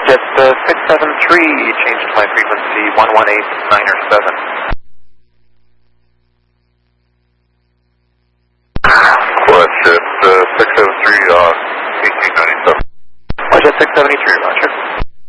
EasyJet 673, change to my frequency 118.9 or 7.